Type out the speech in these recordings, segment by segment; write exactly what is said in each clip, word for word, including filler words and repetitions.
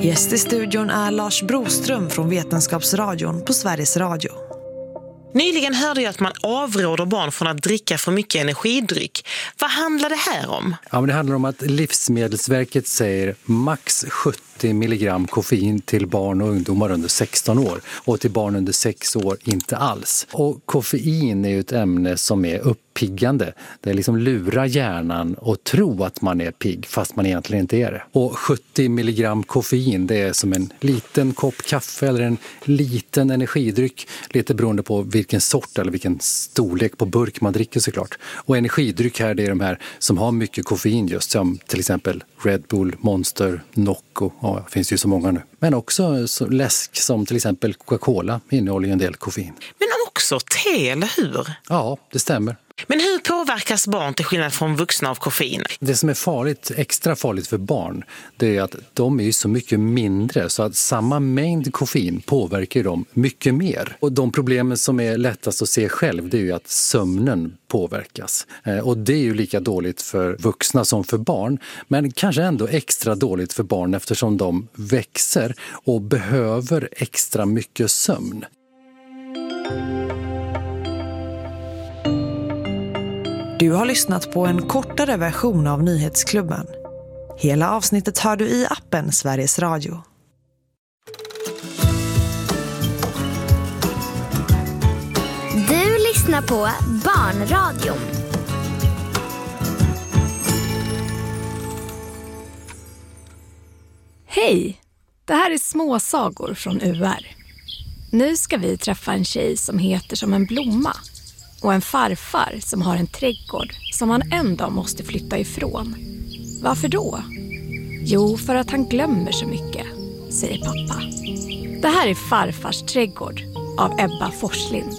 Gäst i studion är Lars Broström från Vetenskapsradion på Sveriges Radio. Nyligen hörde jag att man avråder barn från att dricka för mycket energidryck. Vad handlar det här om? Ja, men det handlar om att Livsmedelsverket säger max sjuttio milligram koffein till barn och ungdomar under sexton år och till barn under sex år inte alls. Och koffein är ju ett ämne som är uppiggande. Det är liksom lura hjärnan och tro att man är pigg fast man egentligen inte är det. Och sjuttio milligram koffein, det är som en liten kopp kaffe eller en liten energidryck, lite beroende på vilken sort eller vilken storlek på burk man dricker såklart. Och energidryck här, det är de här som har mycket koffein, just som till exempel Red Bull, Monster, Nocco, ja, det finns ju så många nu. Men också så läsk som till exempel Coca-Cola innehåller en del koffein. Men också te, eller hur? Ja, det stämmer. Men hur påverkas barn till skillnad från vuxna av koffein? Det som är farligt, extra farligt för barn, det är att de är så mycket mindre så att samma mängd koffein påverkar dem mycket mer. Och de problemen som är lättast att se själv, det är ju att sömnen påverkas. Och det är ju lika dåligt för vuxna som för barn, men kanske ändå extra dåligt för barn eftersom de växer och behöver extra mycket sömn. Du har lyssnat på en kortare version av Nyhetsklubben. Hela avsnittet hör du i appen Sveriges Radio. Du lyssnar på Barnradion. Hej! Det här är småsagor från U R. Nu ska vi träffa en tjej som heter som en blomma. Och en farfar som har en trädgård som han en dag måste flytta ifrån. Varför då? Jo, för att han glömmer så mycket, säger pappa. Det här är Farfars trädgård av Ebba Forslind.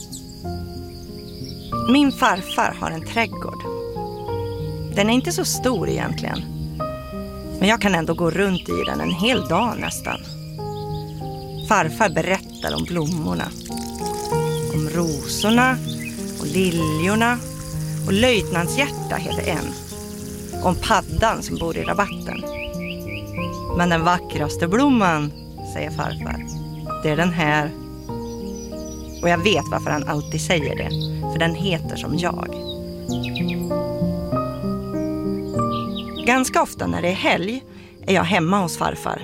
Min farfar har en trädgård. Den är inte så stor egentligen. Men jag kan ändå gå runt i den en hel dag nästan. Farfar berättar om blommorna. Om rosorna och liljorna. Och löjtnantshjärta heter en. Om paddan som bor i rabatten. Men den vackraste blomman, säger farfar, det är den här. Och jag vet varför han alltid säger det. För den heter som jag. Ganska ofta när det är helg är jag hemma hos farfar.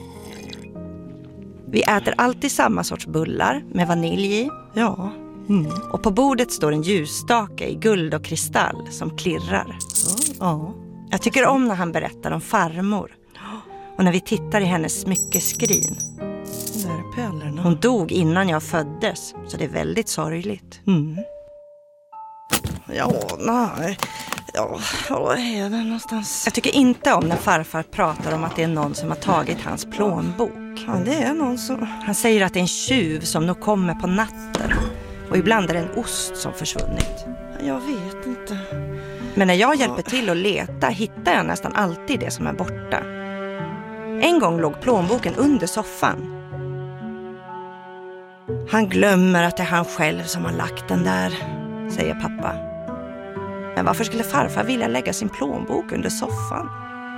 Vi äter alltid samma sorts bullar med vanilj i. Ja. Mm. Och på bordet står en ljusstake i guld och kristall som klirrar. Ja. Jag tycker om när han berättar om farmor. Och när vi tittar i hennes smyckeskrin. Där är pärlorna. Hon dog innan jag föddes, så det är väldigt sorgligt. Mm. Ja, nej. Ja, var är den någonstans? Jag tycker inte om när farfar pratar om att det är någon som har tagit hans plånbok. Ja, det är någon som... Han säger att det är en tjuv som nog kommer på natten. Och ibland är det en ost som försvunnit. Jag vet inte. Men när jag hjälper till att leta hittar jag nästan alltid det som är borta. En gång låg plånboken under soffan. Han glömmer att det är han själv som har lagt den där, säger pappa. Men varför skulle farfar vilja lägga sin plånbok under soffan?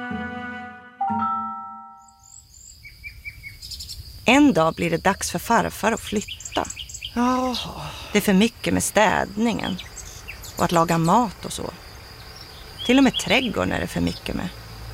En dag blir det dags för farfar att flytta. Oh. Det är för mycket med städningen. Och att laga mat och så. Till och med trädgården är det för mycket med.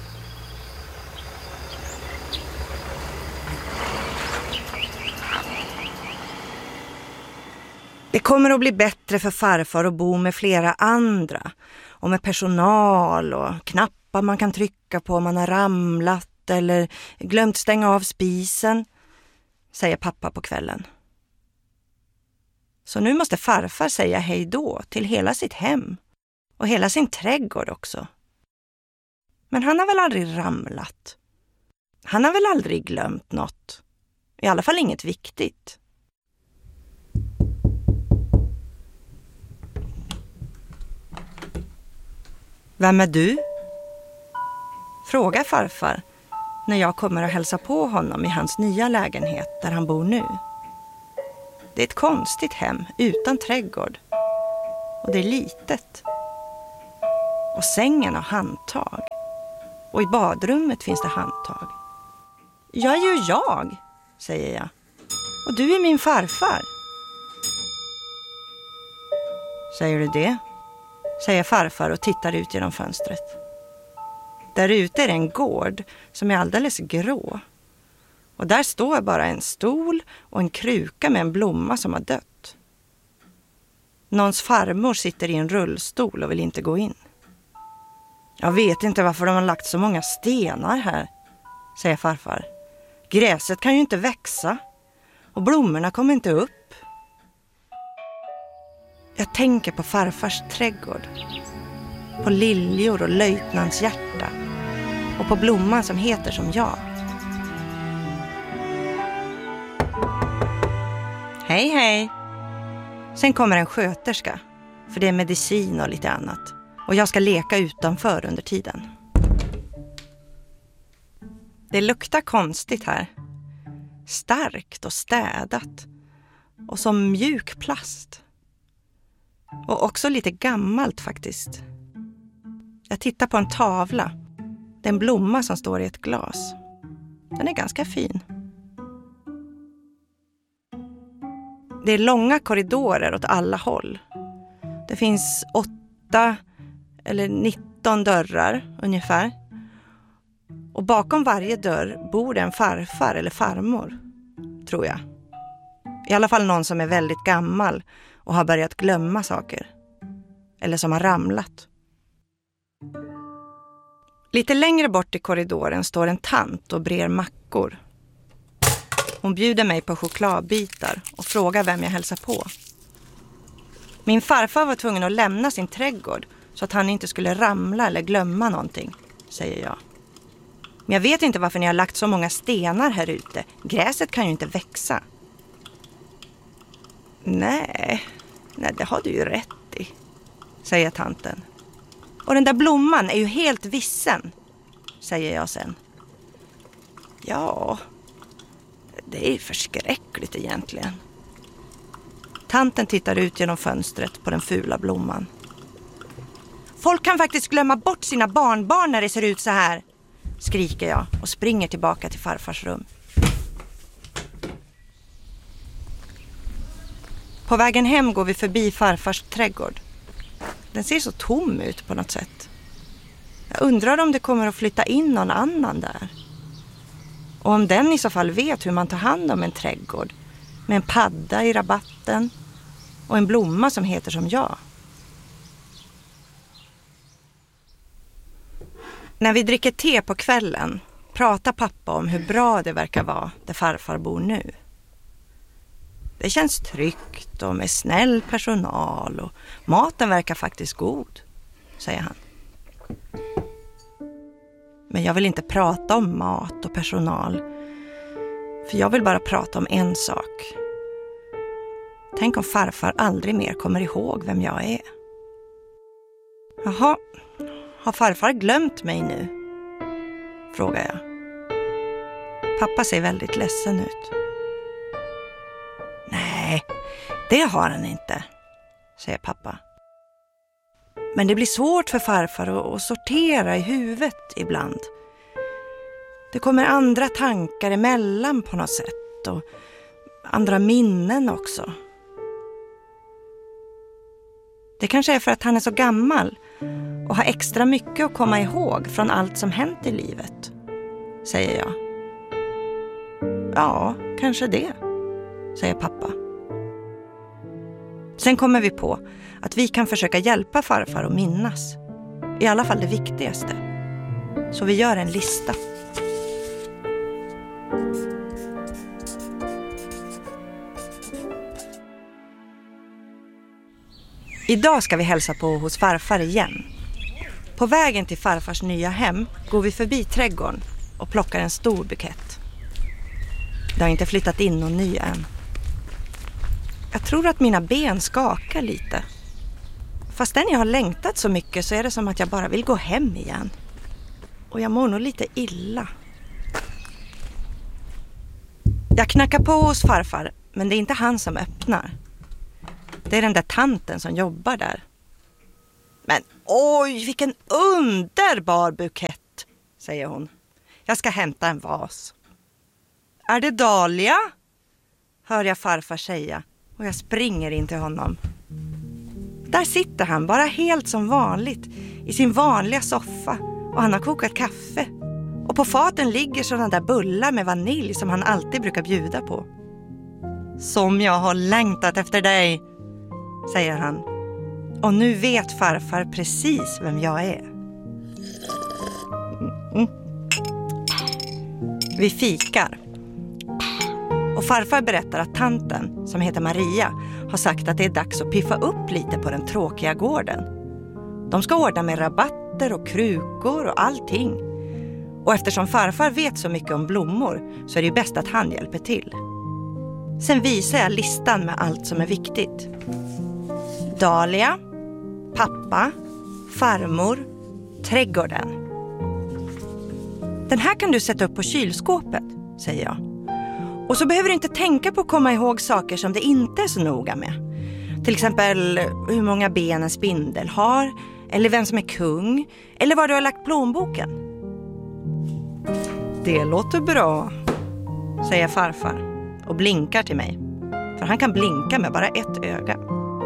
Det kommer att bli bättre för farfar att bo med flera andra. Och med personal och knappar man kan trycka på om man har ramlat eller glömt stänga av spisen, säger pappa på kvällen. Så nu måste farfar säga hej då till hela sitt hem och hela sin trädgård också. Men han har väl aldrig ramlat. Han har väl aldrig glömt något. I alla fall inget viktigt. Vem är du? Frågar farfar när jag kommer att hälsa på honom i hans nya lägenhet där han bor nu. Det är ett konstigt hem utan trädgård. Och det är litet. Och sängen har handtag. Och i badrummet finns det handtag. jag är ju jag, säger jag. Och du är min farfar. Säger du det? Säger farfar och tittar ut genom fönstret. Där ute är det en gård som är alldeles grå. Och där står bara en stol och en kruka med en blomma som har dött. Någons farmor sitter i en rullstol och vill inte gå in. Jag vet inte varför de har lagt så många stenar här, säger farfar. Gräset kan ju inte växa och blommorna kommer inte upp. Jag tänker på farfars trädgård, på liljor och löjtnantshjärta och på blomman som heter som jag. Hej, hej. Sen kommer en sköterska, för det är medicin och lite annat. Och jag ska leka utanför under tiden. Det luktar konstigt här. Starkt och städat. Och som mjuk plast. Och också lite gammalt faktiskt. Jag tittar på en tavla. Det är en blomma som står i ett glas. Den är ganska fin. Det är långa korridorer åt alla håll. Det finns åtta eller nitton dörrar ungefär. Och bakom varje dörr bor det en farfar eller farmor, tror jag. I alla fall någon som är väldigt gammal och har börjat glömma saker. Eller som har ramlat. Lite längre bort i korridoren står en tant och brer mackor. Hon bjuder mig på chokladbitar och frågar vem jag hälsar på. Min farfar var tvungen att lämna sin trädgård så att han inte skulle ramla eller glömma någonting, säger jag. Men jag vet inte varför ni har lagt så många stenar här ute. Gräset kan ju inte växa. Nej, nej det har du ju rätt i, säger tanten. Och den där blomman är ju helt vissen, säger jag sen. Ja, det är förskräckligt egentligen. Tanten tittar ut genom fönstret på den fula blomman. Folk kan faktiskt glömma bort sina barnbarn när det ser ut så här, skriker jag och springer tillbaka till farfars rum. På vägen hem går vi förbi farfars trädgård. Den ser så tom ut på något sätt. Jag undrar om det kommer att flytta in någon annan där. Och om den i så fall vet hur man tar hand om en trädgård. Med en padda i rabatten och en blomma som heter som jag. När vi dricker te på kvällen pratar pappa om hur bra det verkar vara där farfar bor nu. Det känns tryggt och med snäll personal och maten verkar faktiskt god, säger han. Men jag vill inte prata om mat och personal, för jag vill bara prata om en sak. Tänk om farfar aldrig mer kommer ihåg vem jag är. Jaha, har farfar glömt mig nu? Frågar jag. Pappa ser väldigt ledsen ut. Nej, det har han inte, säger pappa. Men det blir svårt för farfar att sortera i huvudet ibland. Det kommer andra tankar emellan på något sätt och andra minnen också. Det kanske är för att han är så gammal och har extra mycket att komma ihåg från allt som hänt i livet, säger jag. Ja, kanske det, säger pappa. Sen kommer vi på att vi kan försöka hjälpa farfar att minnas. I alla fall det viktigaste. Så vi gör en lista. Idag ska vi hälsa på hos farfar igen. På vägen till farfars nya hem går vi förbi trädgården och plockar en stor bukett. Det har inte flyttat in någon ny än. Jag tror att mina ben skakar lite. Fastän jag har längtat så mycket så är det som att jag bara vill gå hem igen. Och jag mår nog lite illa. Jag knackar på hos farfar, men det är inte han som öppnar. Det är den där tanten som jobbar där. Men oj, vilken underbar bukett, säger hon. Jag ska hämta en vas. Är det Dahlia? Hör jag farfar säga och jag springer in till honom. Där sitter han bara helt som vanligt i sin vanliga soffa och han har kokat kaffe. Och på faten ligger sådana där bullar med vanilj som han alltid brukar bjuda på. Som jag har längtat efter dig, säger han. Och nu vet farfar precis vem jag är. Mm. Vi fikar. Och farfar berättar att tanten, som heter Maria, har sagt att det är dags att piffa upp lite på den tråkiga gården. De ska ordna med rabatter och krukor och allting. Och eftersom farfar vet så mycket om blommor så är det ju bäst att han hjälper till. Sen visar jag listan med allt som är viktigt. Dahlia, pappa, farmor, trädgården. Den här kan du sätta upp på kylskåpet, säger jag. Och så behöver du inte tänka på att komma ihåg saker som det inte är så noga med. Till exempel hur många ben en spindel har, eller vem som är kung, eller var du har lagt plånboken. Det låter bra, säger farfar och blinkar till mig. För han kan blinka med bara ett öga.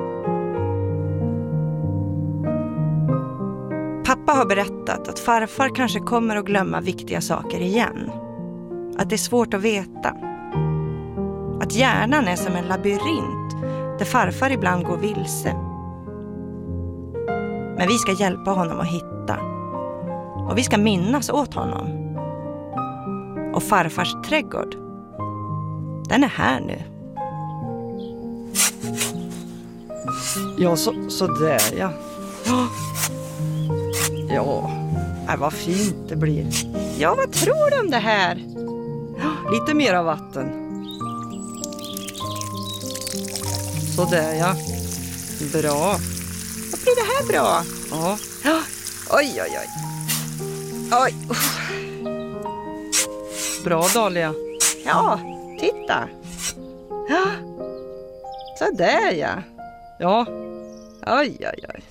Pappa har berättat att farfar kanske kommer att glömma viktiga saker igen. Att det är svårt att veta. Att hjärnan är som en labyrint där farfar ibland går vilse. Men vi ska hjälpa honom att hitta. Och vi ska minnas åt honom. Och farfars trädgård, den är här nu. Ja, så, så där, ja. Ja, ja. Äh, vad fint det blir. Ja, vad tror du om det här? Ja, lite mer av vatten. Så där, ja. Bra. Vad blir det här bra? Ja. Ja. Oj, oj, oj. Oj. Bra, Dahlia. Ja, titta. Ja. Så där, ja. Ja. Oj, oj, oj.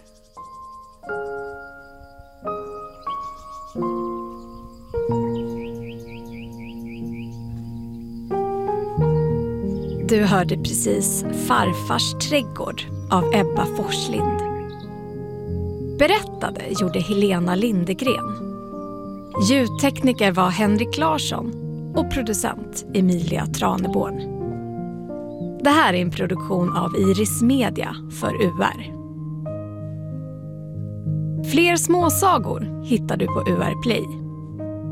Du hörde precis Farfars trädgård av Ebba Forslind. Berättade gjorde Helena Lindegren. Ljudtekniker var Henrik Larsson och producent Emilia Traneborn. Det här är en produktion av Iris Media för U R. Fler småsagor hittar du på U R Play.